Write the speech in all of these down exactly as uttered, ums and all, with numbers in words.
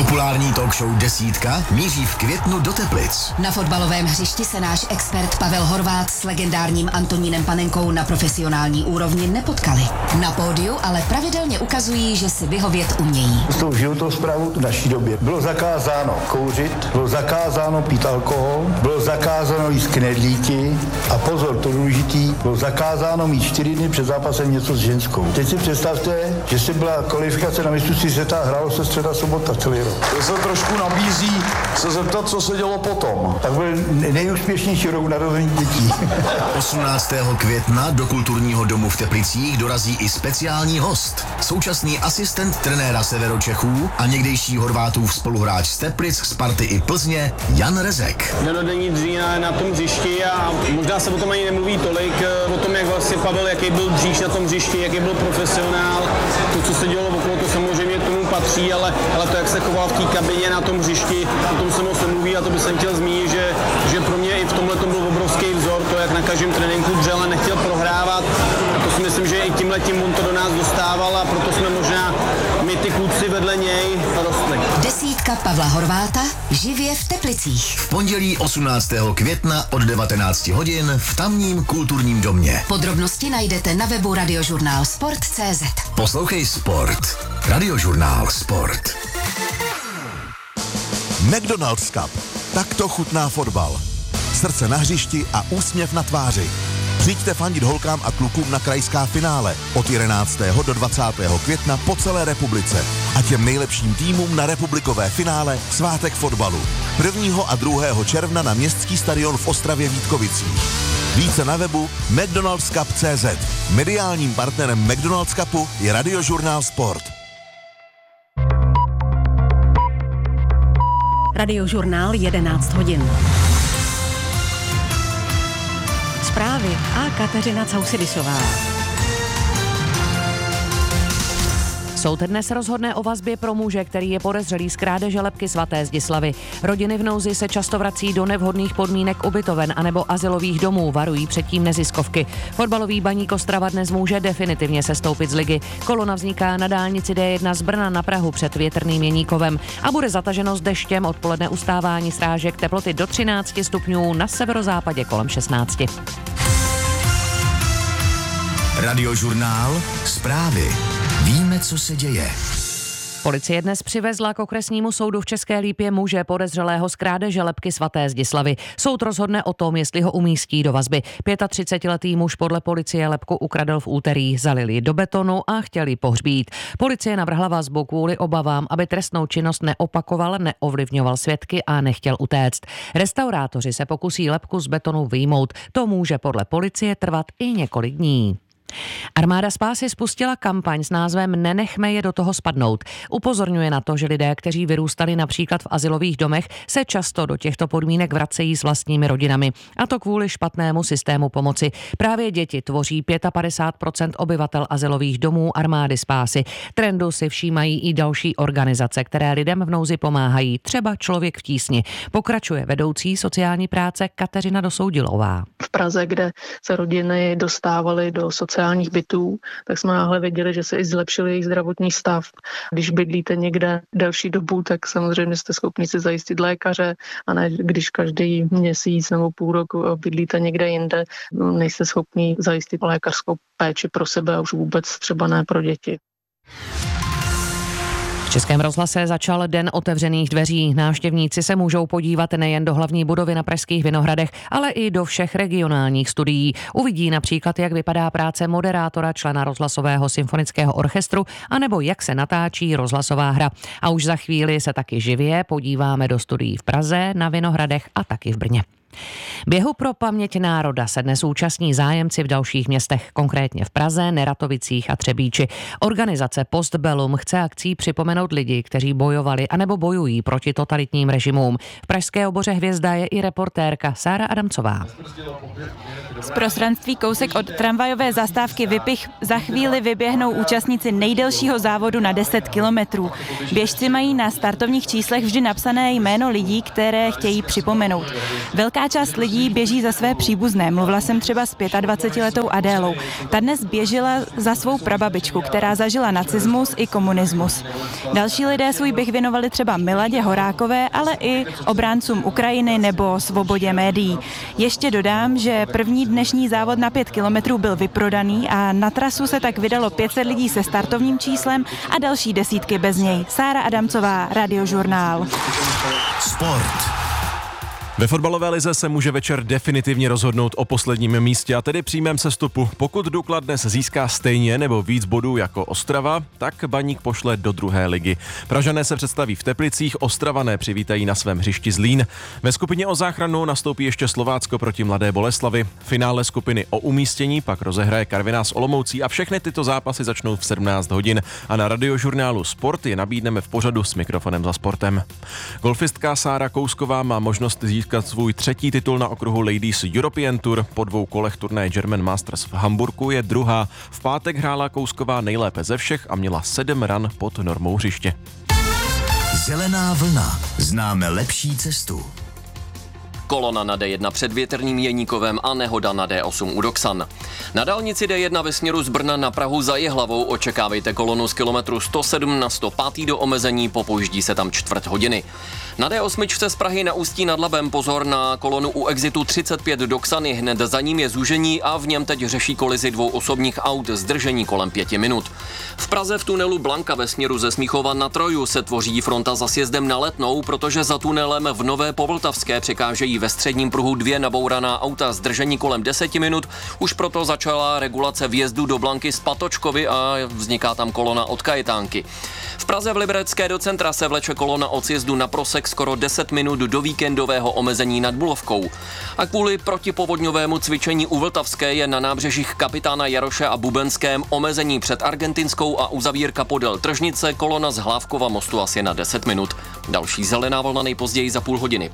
Populární talk show Desítka míří v květnu do Teplic. Na fotbalovém hřišti se náš expert Pavel Horváth s legendárním Antonínem Panenkou na profesionální úrovni nepotkali. Na pódiu ale pravidelně ukazují, že si vyhovět umějí. S tou životosprávou v naší době bylo zakázáno kouřit, bylo zakázáno pít alkohol, bylo zakázáno jíst knedlíky a pozor, to důležitý, bylo zakázáno mít čtyři dny před zápasem něco s ženskou. Teď si představte, že si byla kvalifikace na mistrovství světa, hrálo se středa sobota celý rok. To se trošku nabízí se zeptat, co se dělo potom. Tak byl nejúspěšnější rok narození dětí. osmnáctého května do kulturního domu v Teplicích dorazí i speciální host. Současný asistent trenéra Severočechů a někdejší Horvátův spoluhráč z Teplic, Sparty i Plzně Jan Rezek. Denodenní dřína na tom hřišti a možná se o tom ani nemluví tolik, o tom, jak vlastně Pavel, jaký byl dříž na tom hřišti, jaký byl profesionál. To, co se dělo okolo, to samozřejmě k tomu patří, ale, ale to, jak se choval v té kabině na tom hřišti, o tom se moc nemluví a to bych jsem chtěl zmínit, že, že pro mě i v tomhle tom byl obrovský vzor, to, jak na každém tréninku dřel a nechtěl prohrávat. A to si myslím, že i tímhletím on to do nás dostával a proto jsme možná my ty kluci vedle něj rostli. Desítka Pavla Horváta živě v Teplicích. V pondělí osmnáctého května od devatenáct hodin v tamním kulturním domě. Podrobnosti najdete na webu radiožurnál sport tečka cé zet. Poslouchej Sport. Radiožurnál Sport. McDonald's Cup. Takto chutná fotbal. Srdce na hřišti a úsměv na tváři. Přijďte fandit holkám a klukům na krajská finále od jedenáctého do dvacátého května po celé republice a těm nejlepším týmům na republikové finále Svátek fotbalu. prvního a druhého června na Městský stadion v Ostravě Vítkovicích. Více na webu mcdonalds cup tečka cé zet. Mediálním partnerem McDonald's Cupu je Radiožurnál Sport. Radiožurnál jedenáct hodin. Zprávy a Kateřina Causidisová. Soud dnes rozhodne o vazbě pro muže, který je podezřelý z krádeže lebky svaté Zdislavy. Rodiny v nouzi se často vrací do nevhodných podmínek ubytoven anebo azylových domů, varují předtím neziskovky. Fotbalový Baník Ostrava dnes může definitivně sestoupit z ligy. Kolona vzniká na dálnici D jedna z Brna na Prahu před Větrným Jeníkovem a bude zataženo s deštěm, odpoledne ustávání srážek, teploty do třináct stupňů, na severozápadě kolem šestnáct. Radiožurnál Zprávy. Víme, co se děje. Policie dnes přivezla k okresnímu soudu v České Lípě muže podezřelého z krádeže lebky svaté Zdislavy. Soud rozhodne o tom, jestli ho umístí do vazby. třicetiletý muž podle policie lebku ukradl v úterý, zalil ji do betonu a chtěl ji pohřbít. Policie navrhla vazbu kvůli obavám, aby trestnou činnost neopakoval, neovlivňoval svědky a nechtěl utéct. Restaurátoři se pokusí lebku z betonu vyjmout. To může podle policie trvat i několik dní. Armáda spásy spustila kampaň s názvem Nenechme je do toho spadnout. Upozorňuje na to, že lidé, kteří vyrůstali například v azylových domech, se často do těchto podmínek vracejí s vlastními rodinami. A to kvůli špatnému systému pomoci. Právě děti tvoří padesát pět procent obyvatel azylových domů Armády spásy. Trendu si všímají i další organizace, které lidem v nouzi pomáhají. Třeba Člověk v tísni. Pokračuje vedoucí sociální práce Kateřina Dosoudilová. V Praze, kde se rodiny dostávaly do sociální sociálních bytů, tak jsme náhle věděli, že se i zlepšil jejich zdravotní stav. Když bydlíte někde delší dobu, tak samozřejmě jste schopni si zajistit lékaře a ne když každý měsíc nebo půl roku bydlíte někde jinde, nejste schopni zajistit lékařskou péči pro sebe a už vůbec třeba ne pro děti. V Českém rozhlase začal Den otevřených dveří. Návštěvníci se můžou podívat nejen do hlavní budovy na Pražských Vinohradech, ale i do všech regionálních studií. Uvidí například, jak vypadá práce moderátora, člena rozhlasového symfonického orchestru, anebo jak se natáčí rozhlasová hra. A už za chvíli se taky živě podíváme do studií v Praze, na Vinohradech a taky v Brně. Běhu pro paměť národa se dnes účastní zájemci v dalších městech, konkrétně v Praze, Neratovicích a Třebíči. Organizace Postbellum chce akcí připomenout lidi, kteří bojovali anebo bojují proti totalitním režimům. V pražské oboře Hvězda je i reportérka Sára Adamcová. Z prostranství kousek od tramvajové zastávky Vypich za chvíli vyběhnou účastníci nejdelšího závodu na deset kilometrů. Běžci mají na startovních číslech vždy napsané jméno lidí, které chtějí připomenout. Velká Velká část lidí běží za své příbuzné. Mluvila jsem třeba s dvacetiletou Adélou. Ta dnes běžela za svou prababičku, která zažila nacismus i komunismus. Další lidé svůj běh věnovali třeba Miladě Horákové, ale i obráncům Ukrajiny nebo svobodě médií. Ještě dodám, že první dnešní závod na pět kilometrů byl vyprodaný a na trasu se tak vydalo pět set lidí se startovním číslem a další desítky bez něj. Sára Adamcová, Radiožurnál. Sport. Ve fotbalové lize se může večer definitivně rozhodnout o posledním místě a tedy přímém sestupu. Pokud Dukla dnes získá stejně nebo víc bodů jako Ostrava, tak Baník pošle do druhé ligy. Pražané se představí v Teplicích, Ostravané přivítají na svém hřišti Zlín. Ve skupině o záchranu nastoupí ještě Slovácko proti Mladé Boleslavi. Finále skupiny o umístění pak rozehraje Karviná s Olomoucí a všechny tyto zápasy začnou v sedmnáct hodin a na Radiožurnálu Sport je nabídneme v pořadu s mikrofonem za sportem. Golfistka Sára Kousková má možnost získat svůj třetí titul na okruhu Ladies European Tour. Po dvou kolech turnaje German Masters v Hamburku je druhá. V pátek hrála Kousková nejlépe ze všech a měla sedm ran pod normou hřiště. Zelená vlna. Známe lepší cestu. Kolona na D jedna před Větrným Jeníkovem a nehoda na D osm u Doksan. Na dálnici D jedna ve směru z Brna na Prahu za Jihlavou očekávejte kolonu z kilometru sto sedm na sto pět do omezení, popojíždí se tam čtvrt hodiny. Na D osm z Prahy na Ústí nad Labem pozor na kolonu u exitu třicet pět do Ksany, hned za ním je zúžení a v něm teď řeší kolizi dvou osobních aut, zdržení kolem pěti minut. V Praze v tunelu Blanka ve směru ze Smíchova na Troju se tvoří fronta za sjezdem na Letnou, protože za tunelem v Nové Povltavské překážejí ve středním pruhu dvě nabouraná auta, zdržení kolem deseti minut, už proto začala regulace vjezdu do Blanky z Patočkovy a vzniká tam kolona od Kajetánky. V Praze v Liberecké do centra se vleče kolona od sjezdu na Prosek skoro deset minut do víkendového omezení nad Bulovkou. A kvůli protipovodňovému cvičení u Vltavské je na nábřežích Kapitána Jaroše a Bubenském omezení před Argentinskou a uzavírka podél Tržnice, kolona z Hlávkova mostu asi na deset minut. Další zelená vlna nejpozději za půl hodiny.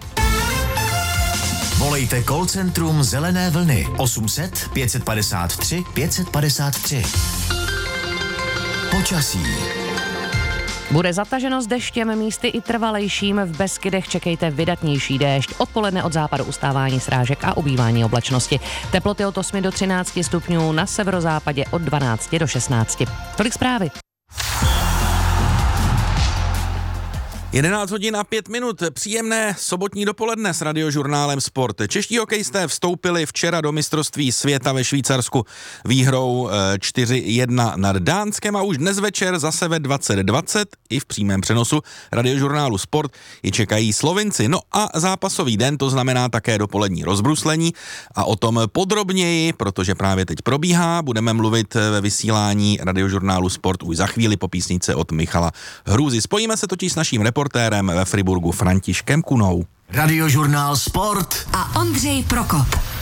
Volejte call centrum Zelené vlny osm set pět padesát tři pět padesát tři. Počasí. Bude zataženo s deštěm, místy i trvalejším, v Beskydech čekejte vydatnější déšť. Odpoledne od západu ustávání srážek a ubývání oblačnosti. Teploty od osmi do třinácti stupňů, na severozápadě od dvanácti do šestnácti. Tolik zprávy. jedenáct hodin a pět minut, příjemné sobotní dopoledne s Radiožurnálem Sport. Čeští hokejisté vstoupili včera do mistrovství světa ve Švýcarsku výhrou čtyři jedna nad Dánskem a už dnes večer zase ve dvacet dvacet i v přímém přenosu Radiožurnálu Sport je čekají Slovinci. No a zápasový den, to znamená také dopolední rozbruslení a o tom podrobněji, protože právě teď probíhá, budeme mluvit ve vysílání Radiožurnálu Sport už za chvíli po písničce od Michala Hrůzy. Spojíme se totiž s naším reportérem ve Friburgu Františkem Kunou. Radiožurnál Sport a Ondřej Prokop.